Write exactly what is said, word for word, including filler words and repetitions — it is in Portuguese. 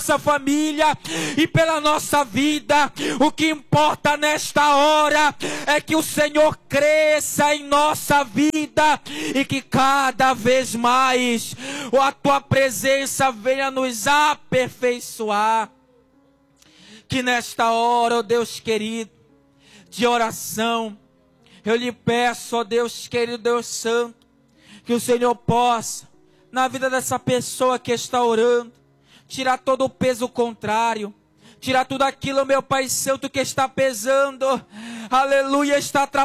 nossa família e pela nossa vida. O que importa nesta hora é que o Senhor cresça em nossa vida e que cada vez mais a tua presença venha nos aperfeiçoar. Que nesta hora, ó Deus querido, de oração, eu lhe peço, ó Deus querido, Deus santo, que o Senhor possa, na vida dessa pessoa que está orando, tirar todo o peso contrário, tirar tudo aquilo, meu Pai Santo, que está pesando, aleluia, está atrapalhando